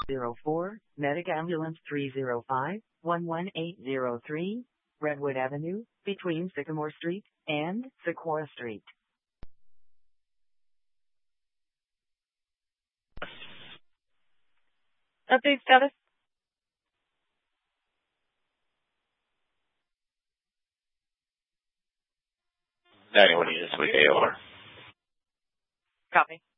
04, Medic Ambulance 305-11803, Redwood Avenue, between Sycamore Street and Sequoia Street. Update status. Anyone needs this week, AOR. Copy.